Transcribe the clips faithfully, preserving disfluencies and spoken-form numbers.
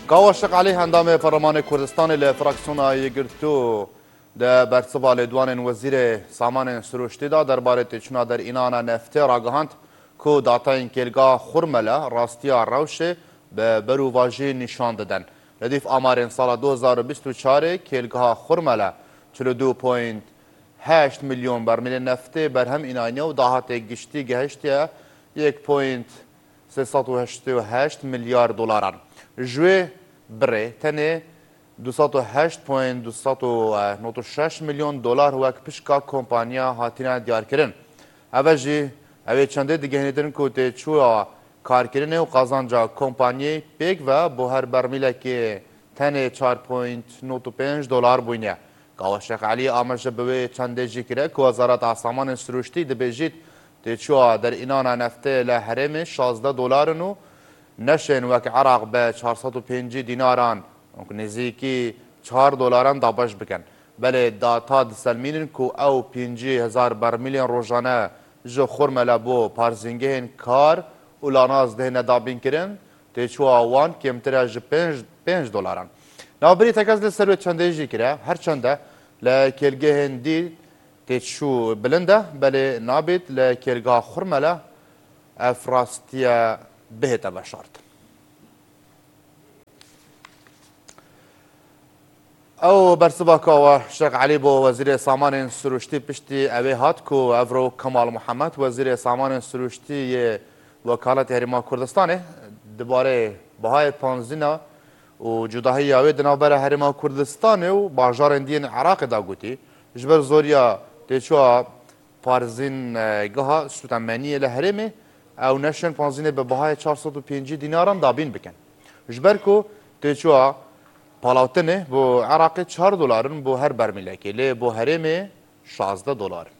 Gava Şeq Elî Hendamê Fermanê Kurdistanê li fraksiyona Yekgirtû de bersiva lêdwanên Wezîrê Samanên Siruştî da derbarê têçûna derînana neftê ragihand ku datayên kêlga Xurmele rastiya rewşê bi berûvajî nîşan didin. Li dîv amarên sala du hezar û bîst û çarê kêlgeha Xurmele çil û du point heşt milyon bermîlên neftê berhem înaniye û dahatê giştî gihiştiye yek point sê sed û heştê û heşt milyar dolaran. Ji wê birê tenê du sed û heşt point du sed û nod û şeş milyon dolar wek pişka kompanya hatine diyarkirin. Ev jî ev ê çendê digihînin ku têçûya karkirinê û qazanca kompanyayê pêk ve bo her bermîlekê tenê çar point nod û pênc dolar bûniye. Gava Şeq Elî amaje bi wê çendê jî kire ku Wezareta Samanên Siruştî dibêjît têçûya derînana neftê li herêmê şazdeh dolarin û neşên wek Iraq bi çar sed û pêncî dînaran nêzîkî çar dolaran dabeş bikin. Belê data diselmînin ku ew pêncî hezar bermîlên rojane ji Xurmele bo parzîngehên kar û lanaz dihêne dabînkirin têçûya wan kêmtir e ji pênc dolaran. Navberî tekez li ser wê çendê jî kire her çende li kêlgehên dî têçû bilind e belê nabêt li kêlgeha Xurmele ev rastiye bihête veşart. Ew bersiva Gava Şeq Elî bo Wezîrê Samanên Siruştî piştî evê hat ku Evro Kemal Muhemed Wezîrê Samanên Siruştî yê Wekaletê Herêma Kurdistanê dibarê bihayê panzîna û cudahiya wê di navbera Herêma Kurdistanê û bajarên dîyên Iraqê da gotî ji ber zoriya têçûya parzîngeha Sûtemeniyê li herêmê ew neşên panzînê bi bihayê çar sed û pêncî dînaran dabîn bikin. Ji ber ku têçûya palavtinê bo Iraqê çar dolarin bo her bermîlekê lê bo herêmê şazdeh dolarin.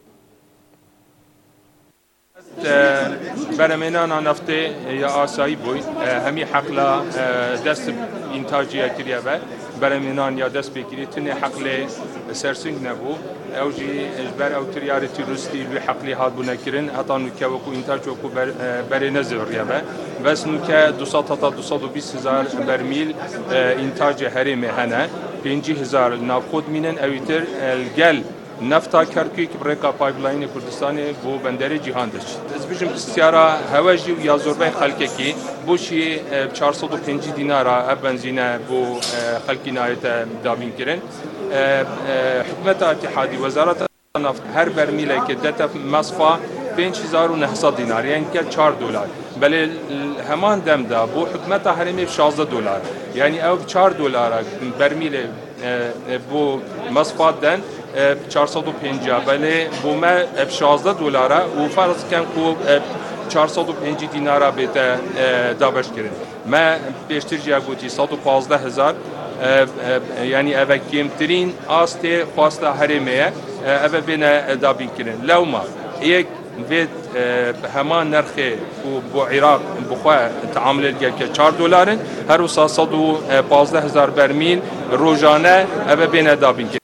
Beremênana neftê ya asayî bûy hemî heqla dest întaciya kiriye ve beremênan ya dest pêkirî tinê heqlê sersing nebû ew jî ji ber ew tiryarê tîrostî wê heqlê hatbûne kirin heta nûke wekû întac wekû berê nezêriye ve bes nûke du sed heta du sed û bîst hezar bermîl întacê herêmê hene pêncî hezar navxwe dimînin ew îtir gel nefta Kerkûk birêka pipelayînê Kurdistanê bo benderê cîhan diç. Ez bijim istyara hewe jî ya zorbey xelkekî bo jî çar sed û pêncî dînara ev benzîne bo xelkî nayête dabîn kirin. Hikûmeta Îtihadî Wezareta Neft her bermîlekê dete mesfa pênc hezar û neh sed dînar yani çar dolar. Belê heman demda bo hikûmeta herêmê şazdeh dolar. Yani ew çar dolara bermîlê bo mesfa den çar sed û pêncî belê bo me ev şazdeh dolara û farz bikin ku çar sed û pêncî dînara bête dabeş kirin. Me pêştir jî gotî sed û panzdeh hezar yani ev kêmtirîn astê xwasta herêmê ye ev bêne dabîn kirin. Lewma yek vê heman nerxê û bo Iraq bixwe teamülê gelke çar dolarin her wisa sed û panzdeh hezar bermîl rojane ev bêne dabîn kirin.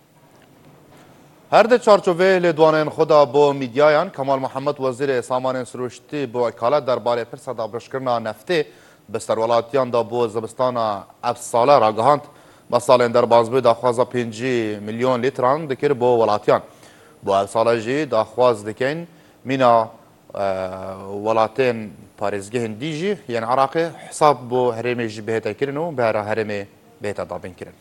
Her de çarçovê lêdwanên xwe da bo mîdyayan Kemal Muhemed Wezîrê Samanên Siruştî bo wekalet derbarê pirsa dabeşkirina neftê bi serwelatiyan da bo zibistana ev sala ragihand me salên derbasbûyê daxwaza pêncî milyon lîtran dikir bo welatiyan. Bo ev sala jî daxwaz dikin mîna welatên parêzgehên dî jî yên Iraqê hesab bo herêmê jî bihête kirin û bihêra herêmê bihête dabîn kirin.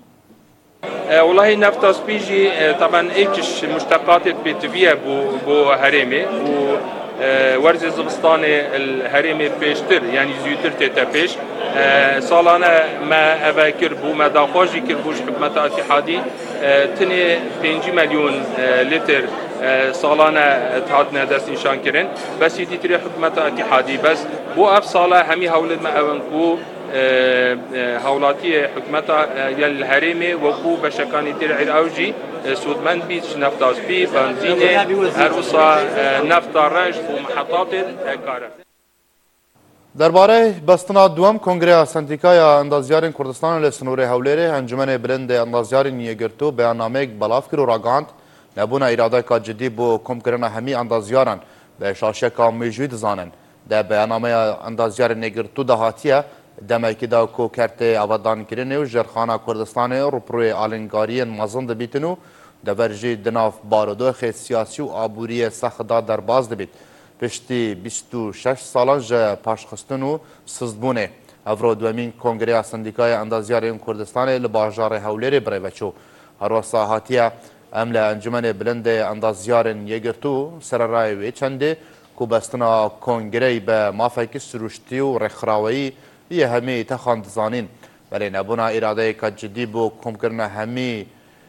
والله نفط سبيجي طبعا ايكش مشتقات بيتفيه بو بو هرمي و ورز زبستاني الهرمي بيشتر يعني زيوتر تيتا بيش سالانه ما افكر بو ما داخوجي كربوش حكومه اتحادي تني پنج مليون لتر سالانه تهاتنا دست نشان كرن بس يديتري حكومه اتحادي بس بو اف ساله همي هولد ما اونكو هولاتي حكومتا يل الهرمي وقو بشكاني تير عراوجي سودمن بيش نفطاس بي بنزيني هروسا نفطا رنج ومحطات كاره. درباره بستنا دوم کنگره سندیکایا اندازیارین کردستان لی سنوری هولێرê Encûmenê Bilind Endaziyarên Yekgirtû beyannamek belav kir û ragihand nebûna îradeka cidî bû komkirina hemî endaziyaran bi şaşeka mêjûyî dizanin. De beyannameya endaziyarên Yekgirtû de hatiye demekî da ku kertê avadankirinê û Jerxana Kurdistanê rûpirûyê alîngariyên mezin dibîtin û dever jî di nav barodoxê siyasî û aboriyê sex da derbas dibît. Piştî bîst û şeş salan ji paşxistin û sizdbûnê. Evro duemîn Kongreya Sendîkaya Endaziyarên Kurdistanê li bajarê Hewlêrê birêveçû. Herwesa hatiye em li Encûmenê Bilindê Endaziyarên Yêgirtû sererayê wê çendê ku bestina kongreyê be mafekî siruştî û rêxraweyî yê hemî texan dizanîn. Belê nebûna îradeyeka cidî bo komkirina hemî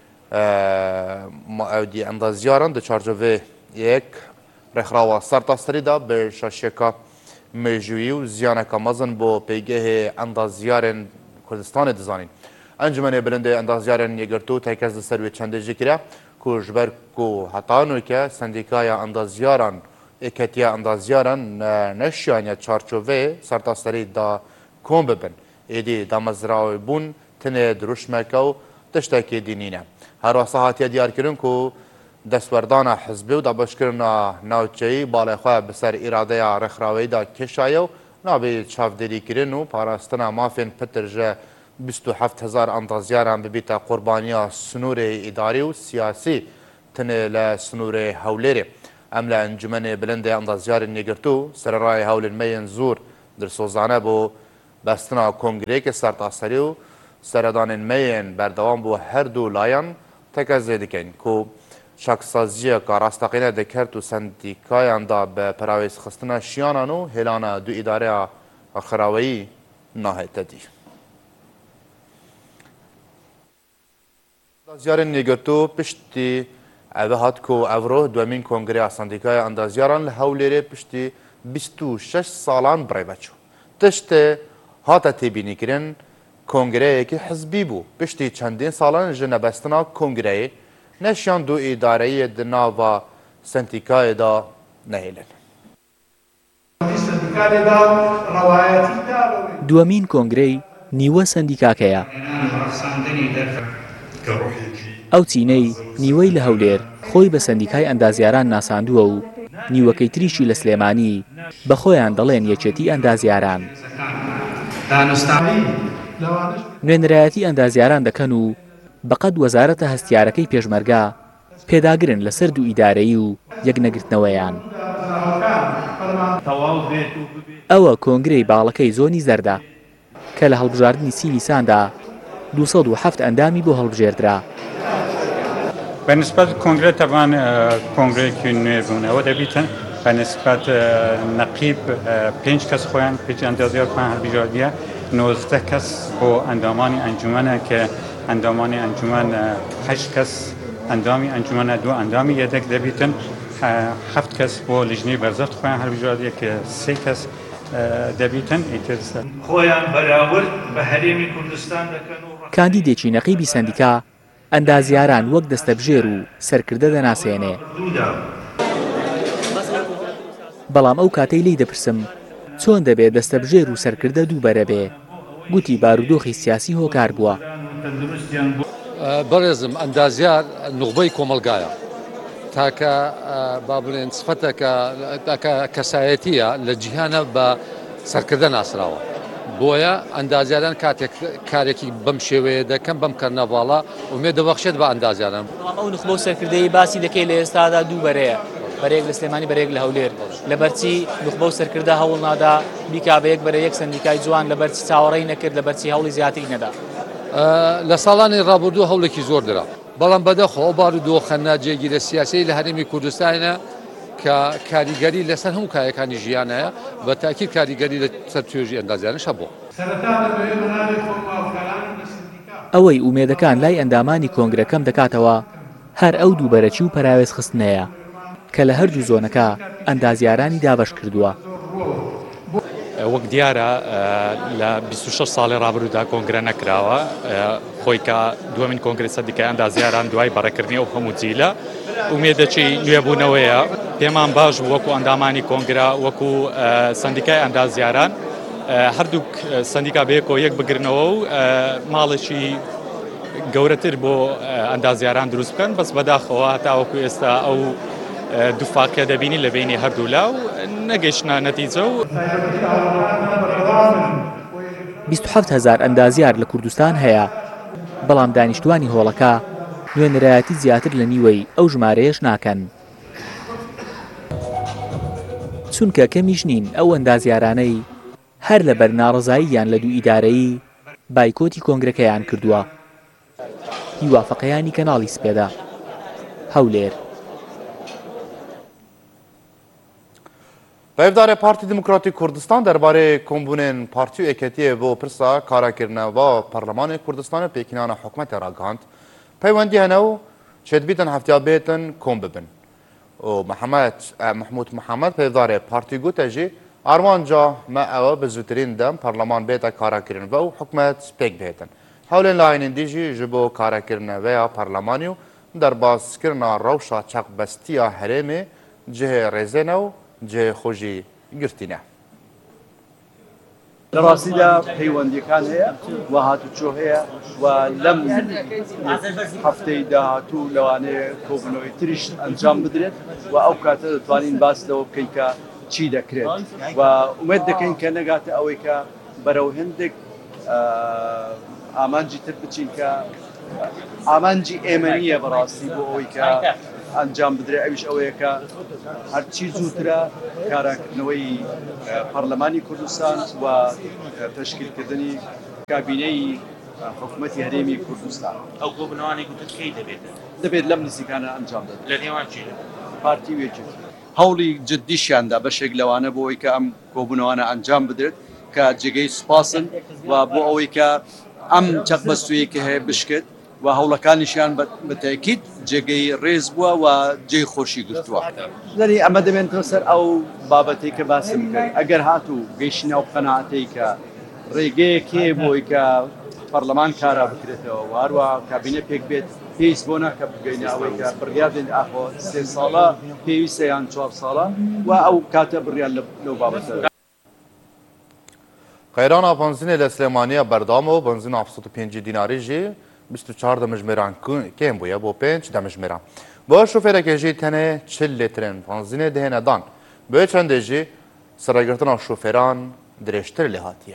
evdî endaziyaran di çarçovê yek rêxrawa sertaserî da bi şeşeka mêjûyî û ziyaneka mezin bo pêgehê endaziyarên Kurdistanê dizanîn. Encûmenê Bilindê Endaziyarên Yêgirtû tekez li ser wê çendê jî kiriye ku ji ber ku heta nûke Sendîkaya Endaziyaran êketiya endaziyaran neşiyaniya çarçovê sertaserî da kom bibin. Êdî damezrawî bûn tinê dirûşmeke û tiştekî dînî ne. Herwesa hatiye diyarkirin ku destwerdana hizbê û dabeşkirina navçeyî balêxwe bi ser îradeya rêxraweyî da kêşaye û nabê çavderîkirin û parastina mafên pitir ji bîst û heft hezar endaziyaran bibîte qurbaniya sunûrê îdarî û siyasî tinê li sunûrê Hewlêrê. Em li Encûmenê Bilindê Endaziyarên Yêgirtû sererayê hewlên me yên zûr dirsozane bo bestina kongreyekê sertaserî û seredanên me yên berdewam bo her du layan tekezê dikin ku şaksaziyeka rastaqîne dikert û sendîkayan da bi perawêzxistina şiyanan û hêlana du îdareya xiraweyî nahête dî. Endaziyarên Yêgirtû piştî ev hat ku evro duemîn Kongreya Sendîkaya Endaziyaran li Hewlêrê piştî bîst û şeş salan birêveçû. Tiştê hate têbînîkirin kongreyekî hizbî bû. Piştî çendîn salan ji nebestina kongreyê neşiyan du îdareyê di nava sendîkayê da nehêlin. دووەمین کۆنگرەی نیوە سەندیکاکەیە. ئەو چینەی نیوەی لە هەولێر خۆی بە سەندیکای ئەندازیاران ناساندووە و نیوەکەی تریشی لە سلێمانی بە خۆیان دەڵێن یەکێتی ئەندازیاران. نوێنەرایەتی ئەندازیاران دەکەن و بەقەد وەزارەتە هەستیارەکەی پێشمەرگا پێداگرن لەسەر دوو ئیدارەیی و یەکنەگرتنەوەیان. ئەوە کۆنگرەی باڵەکەی زۆنی زەردە کە لە هەڵبژاردننی سیلی ساندا دووسەد و هەفت ئەندامی بۆ هەڵبژێردرا. بەنسبەت کۆنگرە تەوان کۆنگرەیەکی نوێ بوونەوە دەبیتن بەنسبەت نەقیب پێنج کەس خۆیان پێچ ئەندازیار خۆیان هەڵبژاردیە نۆزدە کەس بۆ ئەندامانی ئەنجومەنە کە ئەندامانی ئەنجومەن هەشت کەس ئەندامی ئەنجومەنە دوو ئەندامی یەدەک دەبیتن هەفت کەس بۆ لیژنەی بەرزەفت خۆیان هەڵبژاردیە کە سێ کەس دەبیتن ئیترسە خۆیان بەراورد بە هەرێمی کوردستان دەکەن و کاندیدێکی نەقیبی سەندیکا ئەندازیاران وەک دەستەبژێر و سەرکردە دەناسێنێ. بەڵام ئەو کاتەی لی دەپرسم چۆن دەبێت دەستەبژێر و سەرکردە دووبەرە بێ؟ گوتی بارودۆخی سیاسی هۆکار بووە. بەڕێزم ئەندازیار نوخبەی کۆمەلگایە تاکە با بڵێن سفەتەکە کەسایەتیە لە جیهانە بە سەرکردە ناسراوە. بۆیە ئەندازیاران کاتێک کارێکی بەم شێوەیە دەکەم بەم کەرنەڤاڵە ومێ دەبەخشێت بە ئەندازیاران. بەڵام ئەو نخبە و سەرکردەی باسی دەکەی لە ئێستادا دووبەرەیە بەرێک لە سلێمانی بەرێک لە هەولێر لەبەرچی نخبە و سەرکردە هەوڵ نادا بیکا بە یەک بەرە یەک سەندیکای جوان لەبەرچی چاوەڕێی نەکرد لەبەرچی هەوڵی زیاتری نەدا. لە ساڵانی ڕابردوو هەوڵێکی زۆر درا بەڵام بەدەخۆ ئەو بارودۆخە ناجێگیرە سیاسی لە هەرێمی کوردستانە کە کاریگەری لەسەر هەموو کایەکانی ژیانەیە بە تاکید کاریگەری لەسەر توێژی ئەندازیارانش هەبوو. ئەوەی ئومێدەکان لای ئەندامانی کۆنگرەکەم دەکاتەوە هەر ئەو دووبەرەچی و پەراوێز خستنەیە کە لە هەردوو زۆنەکە ئەندازیارانی دابەش کردووە. وەک دیارە لە بیست و شەش ساڵی ڕابردوودا کۆنگرە نەکراوە خۆی کە دووەمین کۆنگرە سەندیکای ئەندازیاران دوای بەڕێکردنی ئەو هەموو جیلە ئومێدەچی نوێبوونەوەیە پێمان باش وەکو ئەندامانی کۆنگرە وەکو سەندیکای ئەندازیاران هەردوو سەندیکا بەیەکەوە یەک بگرنەوە و ماڵێکی گەورەتر بۆ ئەندازیاران دروست بکەن بەس بەداخەوە هەتاوەکو ئێستا ئەو دووفاکە دەبینی لە بینی هەردوو لا و نەگەیشتە نەتیجە و بیست و حەوت هەزار ئەندازیار لە کوردستان هەیە، بەڵام دانیشتوانی هۆڵەکە نوێنەرایەتی زیاتر لە نیوەی ئەو ژمارەیەش ناکەن. چونکە کەمیش نین ئەو ئەندازیارانەی هەر لەبەر ناڕەزاییان لە دوو ئیدارەیی بایکۆتی کۆنگرەکەیان کردووە. هیوافەقەیانی کەناڵی سپێدا، هەولێر. Revdarê Partî Demokratîk Kurdistan derbarê kombûnên Partî û Eketiyê bo pirsa karakirina Parlemanê Kurdistanê pêkînana hikûmetê ragihand. Peywendî hene û çêdibîtên heftiya bêtin kom bibin. û Mihemed Mehmûd Mihemed peyvdarê partî gote jî armanca me ew bi zûtirîn dem Parleman bête karakirin ve û hikûmet pêk bihêtin. Hewlên layînên dî jî ji bo karakirina ve ya Parlemanî û derbazkirina rewşa çaqbestiya herêmê cihê rêzê ne û cihê xwe jî girtîne. لە ڕاستیدا پەیوەندیەکان هەیە و هاتوچۆ هەیە و لەم هەفتەی داهاتوو لەوانەیە کۆبوونەوەی تریش ئەنجام بدرێت و ئەو کاتە دەتوانین باس لەوە بکەین کە چی دەکرێت و ئومێد دەکەین کە نەگاتە ئەوەی کە بەرەو هەندێک ئامانجی تر بچین کە ئامانجی ئێمەنیە بەڕاستی بۆ ئەوەی کە ئەنجام بدرێت. ئەویش ئەوەیە کە هەرچی زووترە کارکردنەوەی پەرلەمانی کوردستان و تەشکیلکردنی کابینەی حکوومەتی هەرێمی کوردستان. ئەو کۆبوونەوانی گوتت کەی دەبێت؟ دەبێت لەم نزیکانە ئەنجام بدرێت. لە نێوان چی؟ پارتی وێکی هەوڵی جددیشیاندا بەشێک لەوانە بۆ ئەوەی کە ئەم کۆبوونەوانە ئەنجام بدرێت کە جێگەی سوپاسن و بۆ ئەوەی کە ئەم چەقبەستویی کە هەیە بشکێت و هەوڵەکانیشیان بە تاکید جێگەی ڕێز بووە و جێی خۆشی گرتووە. لەنی ئەمە دەبێنەوە سەر ئەو بابەتەی کە باسم کرد. ئەگەر هاتوو گەیشتنە ئەو قەناعەتەی کە ڕێگەیەک هەیە بۆی کە پەرلەمان کارا بکرێتەوە و هەروە کابینە پێک بێت پێویست بۆ ناکە بگەینە ئەوەی کە بڕیار دێن ئاخۆ سێ ساڵە پێویستە یان چوار ساڵە و ئەو کاتە بڕیار لەو بابەتە. Qeyrana benzînê li Slêmaniya berdam û benzîna heft û pêncî dînarî jî bîst û çar demijmêran kêm bûye bo pênc demijmêran. Bo şofêrekê jî tenê çil lîtrên benzînê dihêne dan. Bi vê çendê jî sergirtina şofêran dirêjtir lê hatiye.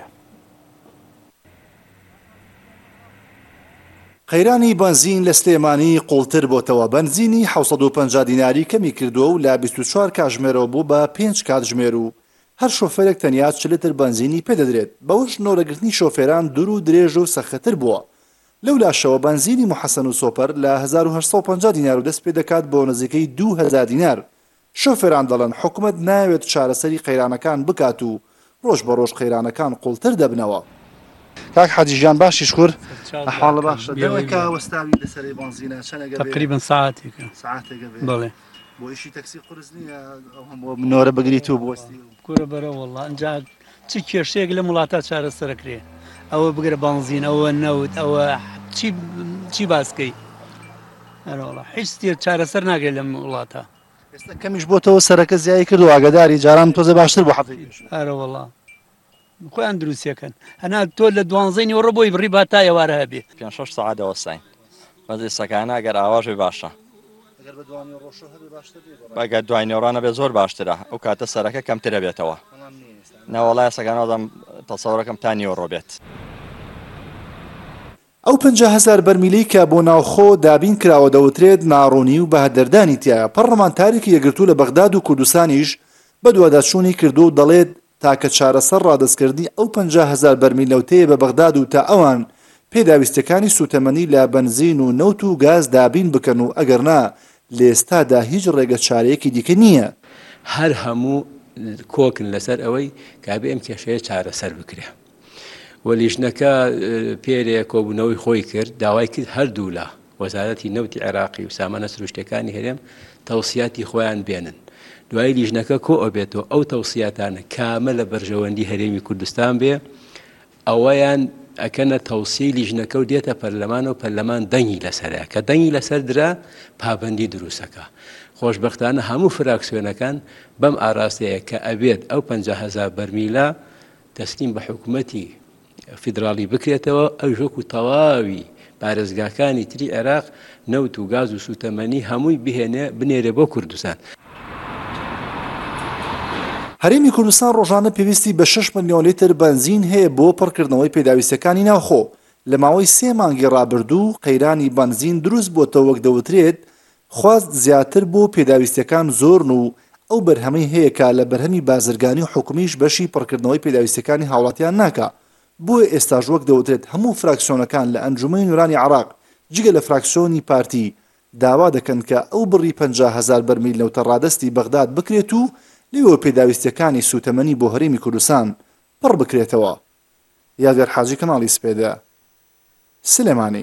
قەیرانی بنزین لە سلێمانی قوڵتر بۆتەوە. بنزینی حەوت سەد و پەنجا دیناری کەمی کردووە و لە بیست و چوار کاتژمێرەوە بوو بە پێنج کاتژمێر و هەر شۆفێرێک تەنیا چل لتر بنزینی پێدەدرێت. بەوەش نۆرەگرتنی شۆفێران دوور و درێژ و سەختتر بووە. لەو لاشەوە بنزینی محەسەن و سۆپەر لە هەزار و هەشت سەد و پەنجا دینار و دەست پێ دەکات بۆ نزیکەی دوو هەزار دینار. شۆفێران دەڵێن حکوومەت ناوێت چارەسەری قەیرانەکان بکات و ڕۆژ بە ڕۆژ قەیرانەکان قوڵتر دەبنەوە. کاک حەجیژان باشی شکر ئەحواڵە باشە. دەوێکە وەستاوی لەسەری بنزینە چەندێک تقریبا ساعتێکە ساعتێکە بڵێ بۆ ئیشی تەکسی قورس نییە ئەو بۆ منۆرە بگریت و بۆستی گورە بەرە وەڵڵا ئەنجا چ کێشەیەک لە وڵاتە چارەسەرەکرێ ئەوە بگرە بنزین ئەوە نەوت ئەوە چی باسکەی هەروەڵا هیچ چارەسەر ناگرێت لەم وڵاتە. ئێستا کەمیش بۆتەوە سەرەکە زیایی کردو ئاگاداری جاران تۆزە باشتر بۆ حەفەی هەرەوەڵا خۆیان دروستیەکەن هەنا تۆ لە دوانزەی نیوەڕۆ بۆی بڕی باتای ئێوارە هەبێ پێنج شەش سەعات دەوەستین بەزی سەکانە ئەگەر ئاواژی باشە ئەگەر دوای نێوڕانە بێ زۆر باشترە ئەو کاتە سەرەکە کەمترە بێتەوە نەوەڵای سەکانەوەدەم تەسەوڕەکەم تا نیوەڕۆ بێت. ئەو پەنجا هەزار بەرمیلەی کە بۆ ناوخۆ دابین کراوە دەوترێت ناڕوونی و بەهدەردانی تایە. پەرلەمانتارێکی یەکگرتوو لە بەغداد و کوردستانیش بە دوواداچوونی کردو و دەڵێت تاکە چارەسەر ڕادەستکردنی ئەو پەنجا هەزار بەرمیل نەوتەیە بە بەغداد و تا ئەوان پێداویستەکانی سوتەمەنی لە بەنزین و نەوت و گاز دابین بکەن و ئەگەرنا لێستادا هیچ ڕێگە چارەیەکی دیکە نییە. هەر هەموو کۆکن لەسەر ئەوەی کابێ ئەم کێشەیە چارەسەر بکرێ. وەلیژنەکە پێرێ کۆبوونەوەی خۆی کرد داوای کرد هەردوو لە وەزارەتی نەوتی عێراقی و سامانە سروشتەکانی هەرێم تەوسیاتی خۆیان بێنن. دوای لیژنەکە کۆ ئەبێتەوە ئەو تەوسیاتانە کامە لە بەرژەوەندی هەرێمی کوردستان بێ ئەوەیان ئەکەنە تەوسی لیژنەکە و دێتە پەرلەمان و پەرلەمان دەنگی لەسەرە کە دەنگی لەسەر درا پابەندی دروستەکە. خۆشبەختانە هەموو فراکسیۆنەکان بەم ئاراستەیە کە ئەبێت ئەو پەنجا هەزار بەرمیلە تەسلیم بە حکوومەتی فیدراڵی بکرێتەوە ئەو ژۆک و تەواوی پارێزگاکانی تری عێراق نەوت و گاز و سوتەمەنی هەمووی بهێنێ بنێرێ بۆ کوردستان. هەرێمی کوردستان ڕۆژانە پێویستی بە شش ملیۆن لیتر بنزین هەیە بۆ پڕکردنەوەی پێداویستەکانی ناوخۆ. لە ماوەی سێ مانگی ڕابردوو قەیرانی بنزین دروست بۆتەوە وەک دەوترێت خواست زیاتر بۆ پێداویستەکان زۆرن و ئەو بەرهەمەی هەیە کە لە بەرهەمی بازرگانی و حکومیش بەشی پڕکردنەوەی پێداویستەکانی هاوڵاتیان ناکە. بۆیە ئێستاژ وەک دەوترێت هەموو فراکسیۆنەکان لە ئەنجومەی نورانی عێراق جگە لە فراکسیۆنی پارتی داوا دەکەن کە ئەو بڕی پەنجا هەزار بەرمیل نەوتە ڕادەستی بەغداد بکرێت و لێوە پێداویستەکانی سوتەمەنی بۆ هەرێمی کوردستان پڕ بکرێتەوە. یاگەر حاجی کەناڵی سپێدە، سلێمانی.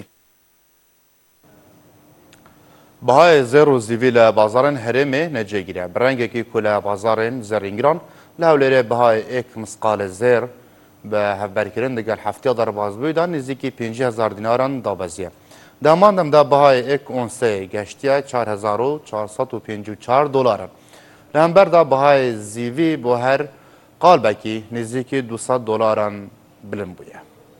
بەهای زێر و زیڤی لە بازارên Herêmê necêgire. Bi rengekî ku li bazarên zerrîngiran li Hewlêrê bihayê êk misqalê zêr bi hevberkirin digel heftiya derbasbûyî da nêzîkî pêncî hezar dînaran dabeziye. Deman dem de bihayê êk onseyê geştiye çar hezar û çar sed û pêncî û çar dolaran. Li hember de bihayê zîvî bo her qalbekî nêzîkî du sed dolaran bilind bûye.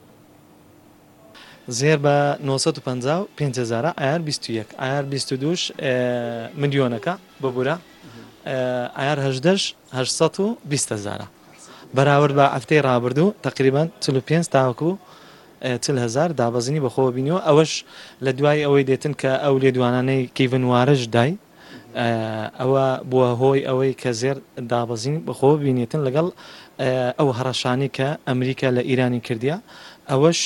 زێر بە نۆ سەد و پەنجا و پێنج هەزار ئایار بیست و یەک ئایار بیست و دووش ملیۆنەکە ببوورە ئایار هەژدەش هەشت سەد و بیست هەزارە بەراورد بە هەفتەی ڕابردوو تقریبان چل و پێنج تاوەکو چل هەزار دابەزینی بەخۆوە بینیەوە ئەوەش لە دوای ئەوەی دێتن کە ئەو لێدوانانەی کیڤنوارەش دای ئەوە بووە هۆی ئەوەی کە زێر دابەزین بەخۆوە بینێتن لەگەڵ ئەو هەڕەشانی کە ئەمریکا لە ئیرانی کردیە ئەوەش